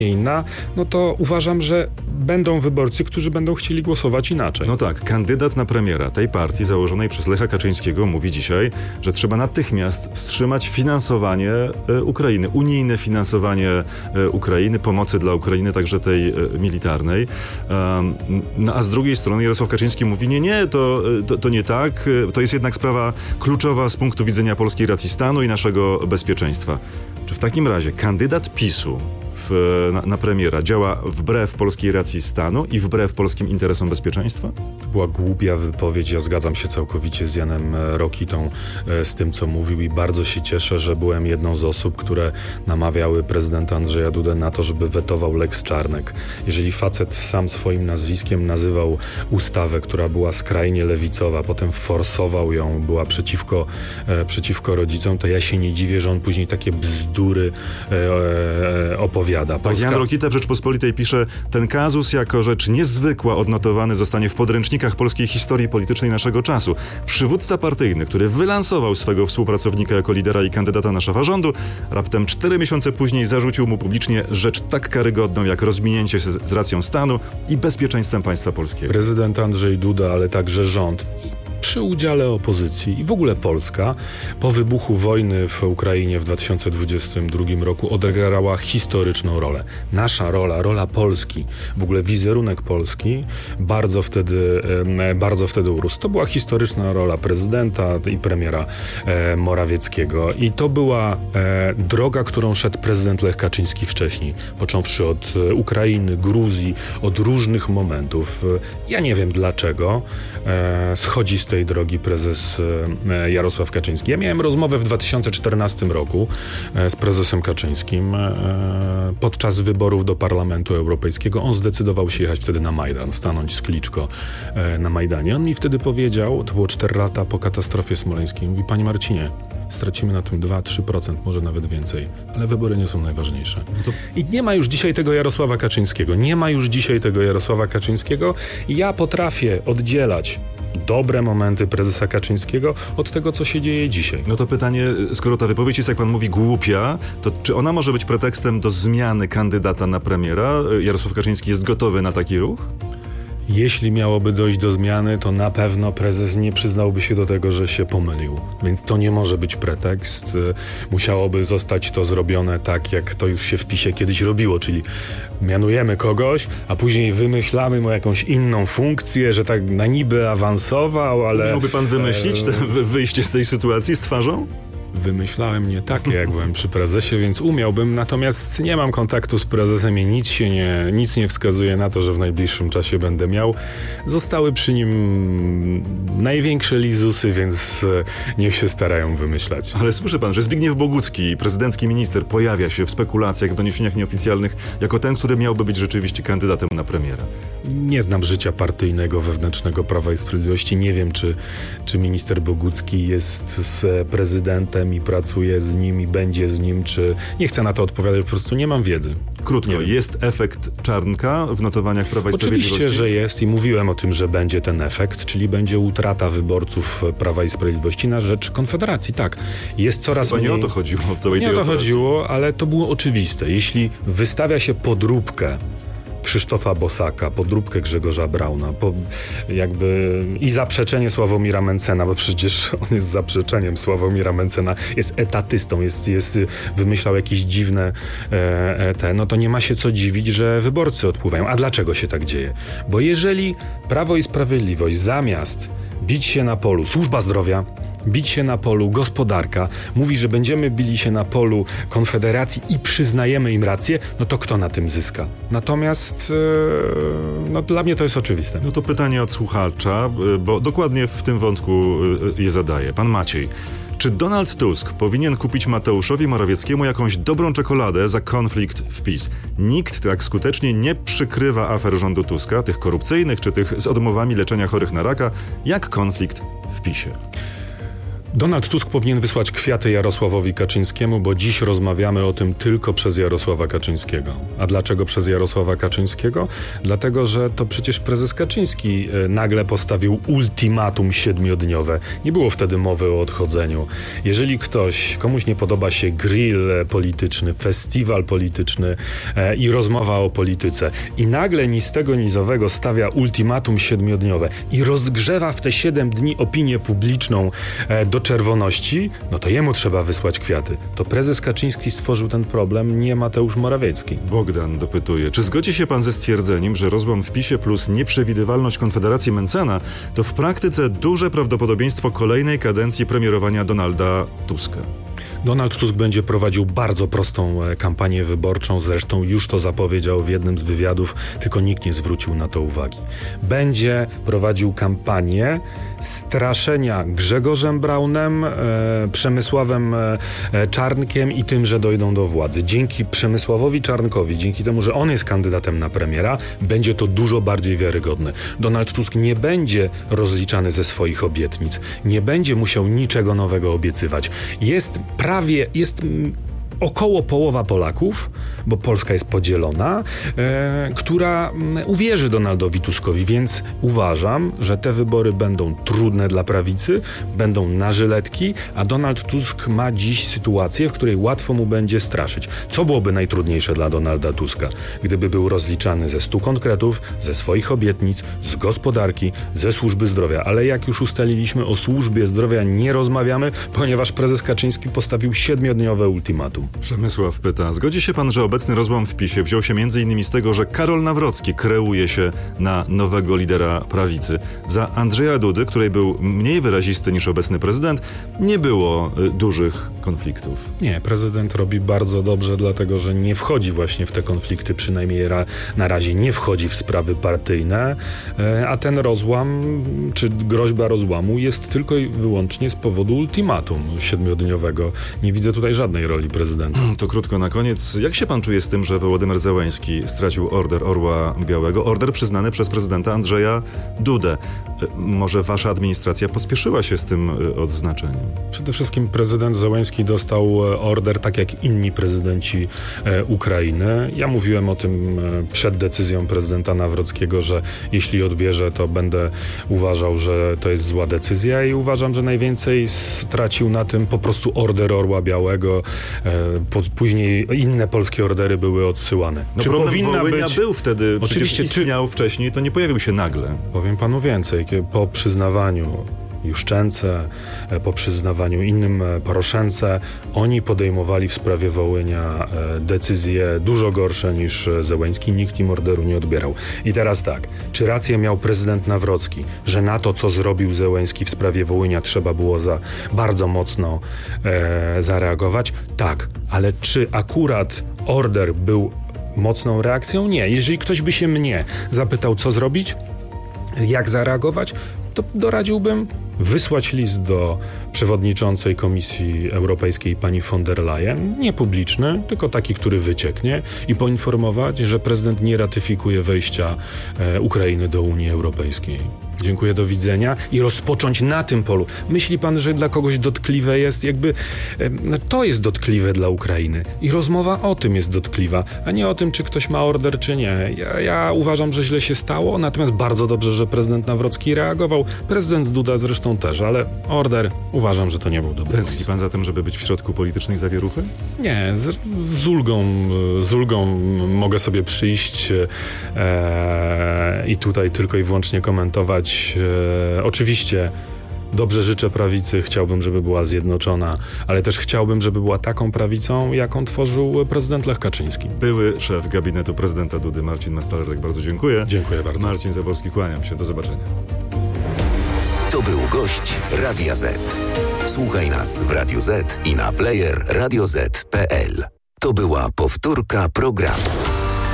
inna, no to uważam, że będą wyborcy, którzy będą chcieli głosować inaczej. No tak, kandydat na premiera tej partii założonej przez Lecha Kaczyńskiego mówi dzisiaj, że trzeba natychmiast wstrzymać finansowanie Ukrainy, unijne finansowanie Ukrainy, pomocy dla Ukrainy, także tej militarnej. No a z drugiej strony Jarosław Kaczyński mówi, nie, to nie tak, to jest jednak sprawa kluczowa z punktu widzenia polskiej racji stanu i naszego bezpieczeństwa. Czy w takim razie kandydat PiS-u na premiera działa wbrew polskiej racji stanu i wbrew polskim interesom bezpieczeństwa? To była głupia wypowiedź. Ja zgadzam się całkowicie z Janem Rokitą, z tym, co mówił i bardzo się cieszę, że byłem jedną z osób, które namawiały prezydenta Andrzeja Dudę na to, żeby wetował Lex Czarnek. Jeżeli facet sam swoim nazwiskiem nazywał ustawę, która była skrajnie lewicowa, potem forsował ją, była przeciwko rodzicom, to ja się nie dziwię, że on później takie bzdury opowiada. Tak, Jan Rokita w Rzeczpospolitej pisze, ten kazus jako rzecz niezwykła odnotowany zostanie w podręcznikach polskiej historii politycznej naszego czasu. Przywódca partyjny, który wylansował swego współpracownika jako lidera i kandydata na szefa rządu, raptem 4 miesiące później zarzucił mu publicznie rzecz tak karygodną jak rozminięcie się z racją stanu i bezpieczeństwem państwa polskiego. Prezydent Andrzej Duda, ale także rząd przy udziale opozycji i w ogóle Polska po wybuchu wojny w Ukrainie w 2022 roku odegrała historyczną rolę. Nasza rola Polski, w ogóle wizerunek Polski bardzo wtedy urósł. To była historyczna rola prezydenta i premiera Morawieckiego i to była droga, którą szedł prezydent Lech Kaczyński wcześniej, począwszy od Ukrainy, Gruzji, od różnych momentów. Ja nie wiem dlaczego schodzi z tej drogi prezes Jarosław Kaczyński. Ja miałem rozmowę w 2014 roku z prezesem Kaczyńskim podczas wyborów do Parlamentu Europejskiego. On zdecydował się jechać wtedy na Majdan, stanąć z Kliczko na Majdanie. On mi wtedy powiedział, to było 4 lata po katastrofie smoleńskiej, mówi, panie Marcinie, stracimy na tym 2-3%, może nawet więcej, ale wybory nie są najważniejsze. I nie ma już dzisiaj tego Jarosława Kaczyńskiego. I ja potrafię oddzielać dobre momenty prezesa Kaczyńskiego od tego, co się dzieje dzisiaj. No to pytanie, skoro ta wypowiedź jest, jak pan mówi, głupia, to czy ona może być pretekstem do zmiany kandydata na premiera? Jarosław Kaczyński jest gotowy na taki ruch? Jeśli miałoby dojść do zmiany, to na pewno prezes nie przyznałby się do tego, że się pomylił. Więc to nie może być pretekst. Musiałoby zostać to zrobione tak, jak to już się w PiS-ie kiedyś robiło, czyli mianujemy kogoś, a później wymyślamy mu jakąś inną funkcję, że tak na niby awansował, ale... Miałby pan wymyślić wyjście z tej sytuacji z twarzą? Wymyślałem nie takie, jak byłem przy prezesie, więc umiałbym, natomiast nie mam kontaktu z prezesem i nic nie wskazuje na to, że w najbliższym czasie będę miał. Zostały przy nim największe lizusy, więc niech się starają wymyślać. Ale słyszy pan, że Zbigniew Bogucki, prezydencki minister, pojawia się w spekulacjach, w doniesieniach nieoficjalnych jako ten, który miałby być rzeczywiście kandydatem na premiera. Nie znam życia partyjnego, wewnętrznego Prawa i Sprawiedliwości. Nie wiem, czy minister Bogucki jest z prezydentem i pracuje z nim i będzie z nim, czy... Nie chcę na to odpowiadać, po prostu nie mam wiedzy. Krótko, jest efekt Czarnka w notowaniach Prawa i Sprawiedliwości? Oczywiście, że jest i mówiłem o tym, że będzie ten efekt, czyli będzie utrata wyborców Prawa i Sprawiedliwości na rzecz Konfederacji. Tak, jest coraz mniej... nie o to chodziło w całej tej Nie o to operacji. chodziło, ale to było oczywiste. Jeśli wystawia się podróbkę Krzysztofa Bosaka, podróbkę Grzegorza Brauna, i zaprzeczenie Sławomira Mencena, bo przecież on jest zaprzeczeniem Sławomira Mencena, jest etatystą, wymyślał jakieś dziwne no to nie ma się co dziwić, że wyborcy odpływają. A dlaczego się tak dzieje? Bo jeżeli Prawo i Sprawiedliwość zamiast bić się na polu służba zdrowia, bić się na polu gospodarka, mówi, że będziemy bili się na polu Konfederacji i przyznajemy im rację, no to kto na tym zyska? Natomiast dla mnie to jest oczywiste. No to pytanie od słuchacza, bo dokładnie w tym wątku je zadaje. Pan Maciej. Czy Donald Tusk powinien kupić Mateuszowi Morawieckiemu jakąś dobrą czekoladę za konflikt w PiS? Nikt tak skutecznie nie przykrywa afer rządu Tuska, tych korupcyjnych czy tych z odmowami leczenia chorych na raka, jak konflikt w PiS-ie. Donald Tusk powinien wysłać kwiaty Jarosławowi Kaczyńskiemu, bo dziś rozmawiamy o tym tylko przez Jarosława Kaczyńskiego. A dlaczego przez Jarosława Kaczyńskiego? Dlatego, że to przecież prezes Kaczyński nagle postawił ultimatum 7-dniowe. Nie było wtedy mowy o odchodzeniu. Jeżeli komuś nie podoba się grill polityczny, festiwal polityczny i rozmowa o polityce i nagle ni z tego, ni z owego stawia ultimatum 7-dniowe i rozgrzewa w te 7 dni opinię publiczną do czerwoności, no to jemu trzeba wysłać kwiaty. To prezes Kaczyński stworzył ten problem, nie Mateusz Morawiecki. Bogdan dopytuje, czy zgodzi się pan ze stwierdzeniem, że rozłam w PiS-ie plus nieprzewidywalność Konfederacji Mentzena to w praktyce duże prawdopodobieństwo kolejnej kadencji premierowania Donalda Tuska? Donald Tusk będzie prowadził bardzo prostą kampanię wyborczą, zresztą już to zapowiedział w jednym z wywiadów, tylko nikt nie zwrócił na to uwagi. Będzie prowadził kampanię straszenia Grzegorzem Braunem, Przemysławem Czarnkiem i tym, że dojdą do władzy. Dzięki Przemysławowi Czarnkowi, dzięki temu, że on jest kandydatem na premiera, będzie to dużo bardziej wiarygodne. Donald Tusk nie będzie rozliczany ze swoich obietnic, nie będzie musiał niczego nowego obiecywać. Jest około połowa Polaków, bo Polska jest podzielona, która uwierzy Donaldowi Tuskowi, więc uważam, że te wybory będą trudne dla prawicy, będą na żyletki, a Donald Tusk ma dziś sytuację, w której łatwo mu będzie straszyć. Co byłoby najtrudniejsze dla Donalda Tuska? Gdyby był rozliczany ze 100 konkretów, ze swoich obietnic, z gospodarki, ze służby zdrowia. Ale jak już ustaliliśmy, o służbie zdrowia nie rozmawiamy, ponieważ prezes Kaczyński postawił 7-dniowe ultimatum. Przemysław pyta, zgodzi się pan, że obecny rozłam w PiS-ie wziął się m.in. z tego, że Karol Nawrocki kreuje się na nowego lidera prawicy. Za Andrzeja Dudy, której był mniej wyrazisty niż obecny prezydent, nie było dużych konfliktów. Nie, prezydent robi bardzo dobrze, dlatego że nie wchodzi właśnie w te konflikty, przynajmniej na razie nie wchodzi w sprawy partyjne, a ten rozłam, czy groźba rozłamu jest tylko i wyłącznie z powodu ultimatum 7-dniowego. Nie widzę tutaj żadnej roli prezydenta. To krótko na koniec. Jak się pan czuje z tym, że Wołodymyr Zełenski stracił order Orła Białego? Order przyznany przez prezydenta Andrzeja Dudę. Może wasza administracja pospieszyła się z tym odznaczeniem? Przede wszystkim prezydent Zełenski dostał order tak jak inni prezydenci Ukrainy. Ja mówiłem o tym przed decyzją prezydenta Nawrockiego, że jeśli odbierze, to będę uważał, że to jest zła decyzja i uważam, że najwięcej stracił na tym po prostu order Orła Białego. Później inne polskie ordery były odsyłane. No, czy powinna być? Był wtedy, oczywiście istniał wcześniej, to nie pojawił się nagle. Powiem panu więcej. Po przyznawaniu Juszczence, po przyznawaniu innym Poroszence, oni podejmowali w sprawie Wołynia decyzje dużo gorsze niż Zełenski. Nikt im orderu nie odbierał. I teraz tak, czy rację miał prezydent Nawrocki, że na to, co zrobił Zełenski w sprawie Wołynia, trzeba było bardzo mocno zareagować? Tak, ale czy akurat order był mocną reakcją? Nie. Jeżeli ktoś by się mnie zapytał, co zrobić, jak zareagować, to doradziłbym wysłać list do przewodniczącej Komisji Europejskiej pani von der Leyen, nie publiczny, tylko taki, który wycieknie, i poinformować, że prezydent nie ratyfikuje wejścia Ukrainy do Unii Europejskiej. Dziękuję, do widzenia, i rozpocząć na tym polu. Myśli pan, że dla kogoś dotkliwe jest to jest dotkliwe dla Ukrainy i rozmowa o tym jest dotkliwa, a nie o tym, czy ktoś ma order, czy nie. Ja uważam, że źle się stało, natomiast bardzo dobrze, że prezydent Nawrocki reagował. Prezydent Duda zresztą też, ale order uważam, że to nie był dobry. Tęskni pan za tym, żeby być w środku politycznej zawieruchy? Nie, z ulgą mogę sobie przyjść i tutaj tylko i wyłącznie komentować. Oczywiście dobrze życzę prawicy, chciałbym, żeby była zjednoczona, ale też chciałbym, żeby była taką prawicą, jaką tworzył prezydent Lech Kaczyński. Były szef gabinetu prezydenta Dudy, Marcin Mastalerek, bardzo dziękuję. Dziękuję bardzo. Marcin Zaborski, kłaniam się, do zobaczenia. To był gość Radia Z. Słuchaj nas w Radio Z i na player radioz.pl. To była powtórka programu.